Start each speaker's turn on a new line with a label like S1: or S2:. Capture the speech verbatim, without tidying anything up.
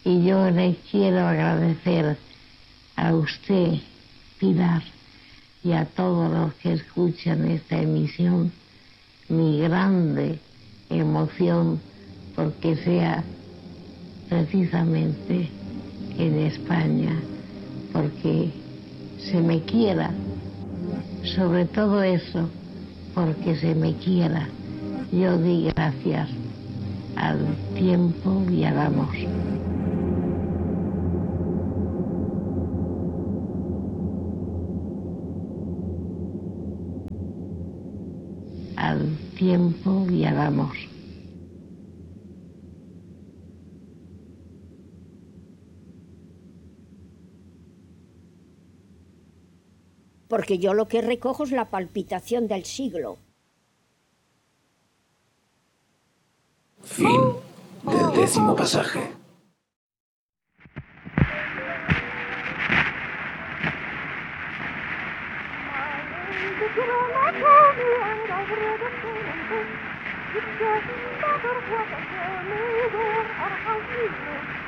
S1: Y yo le quiero agradecer a usted, Pilar, y a todos los que escuchan esta emisión mi grande emoción porque sea precisamente en España, porque se me quiera, sobre todo eso, porque se me quiera. Yo di gracias al tiempo y al amor. Al tiempo y al amor.
S2: Porque yo lo que recojo es la palpitación del siglo.
S3: Fin del décimo pasaje.
S4: It doesn't matter what I tell me, there are how